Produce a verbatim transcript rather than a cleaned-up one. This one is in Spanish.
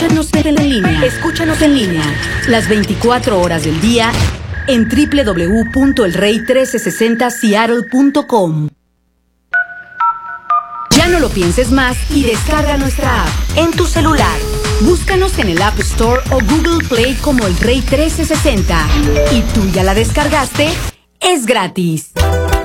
Escúchanos en línea. Escúchanos en línea. Las veinticuatro horas del día en doble u doble u doble u punto el rey trece sesenta seattle punto com. Ya no lo pienses más y descarga nuestra app en tu celular. Búscanos en el App Store o Google Play como El Rey trece sesenta. ¿Y tú ya la descargaste? Es gratis.